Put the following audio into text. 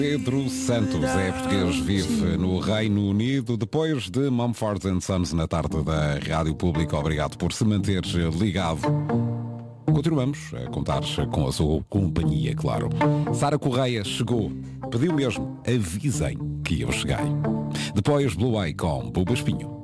Pedro Santos é português, vive no Reino Unido. Depois de Mumford & Sons na tarde da Rádio Pública, obrigado por se manter ligado. Continuamos a contar com a sua companhia, claro. Sara Correia chegou, pediu mesmo, avisem que eu cheguei. Depois Blue Eye com Buba Espinho.